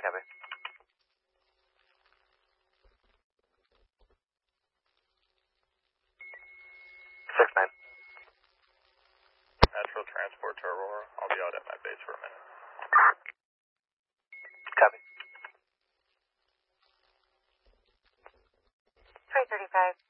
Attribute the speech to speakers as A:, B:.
A: Copy. 6-9.
B: Natural transport to Aurora. I'll be out at my base for a minute.
A: Copy.
C: 335.